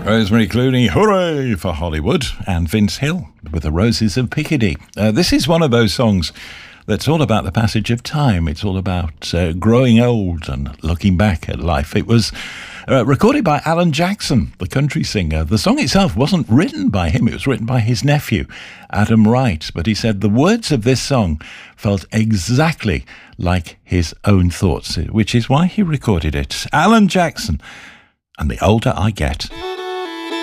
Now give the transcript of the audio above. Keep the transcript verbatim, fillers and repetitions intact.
Rosemary Clooney, hooray for Hollywood, and Vince Hill with The Roses of Picardy. Uh, this is one of those songs that's all about the passage of time. It's all about uh, growing old and looking back at life. It was uh, recorded by Alan Jackson, the country singer. The song itself wasn't written by him. It was written by his nephew, Adam Wright. But he said the words of this song felt exactly like his own thoughts, which is why he recorded it. Alan Jackson, and The Older I Get.